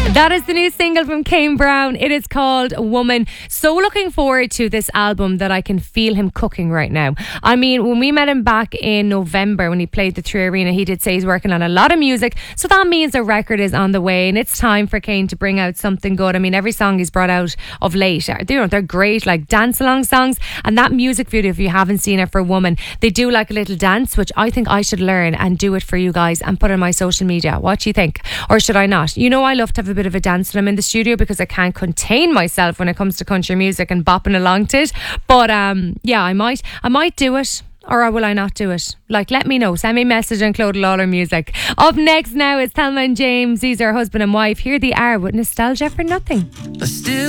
That is the new single from Kane Brown. It is called Woman. So looking forward to this album that I can feel him cooking right now. I mean, when we met him back in November when he played the 3 Arena, he did say he's working on a lot of music. So that means a record is on the way and it's time for Kane to bring out something good. I mean, every song he's brought out of late, they're great, like dance along songs. And that music video, if you haven't seen it, for Woman, they do like a little dance, which I think I should learn and do it for you guys and put on my social media. What do you think? Or should I not? You know, I love to have a bit of a dance when I'm in the studio because I can't contain myself when it comes to country music and bopping along to it. But yeah, I might do it. Or will I not do it? Like, let me know. Send me a message on Clodagh Lawler Music. Up next now is Thelma and James. These are husband and wife. Here they are with Nostalgia for Nothing.